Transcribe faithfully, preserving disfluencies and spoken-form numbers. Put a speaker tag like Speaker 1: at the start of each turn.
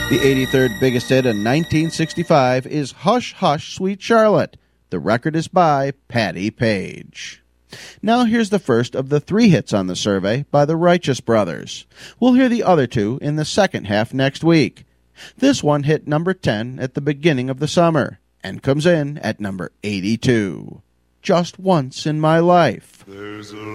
Speaker 1: The eighty-third biggest hit in nineteen sixty-five is Hush Hush Sweet Charlotte. The record is by Patti Page. Now here's the first of the three hits on the survey by the Righteous Brothers. We'll hear the other two in the second half next week. This one hit number ten at the beginning of the summer and comes in at number eighty-two. Just Once in My Life.
Speaker 2: There's a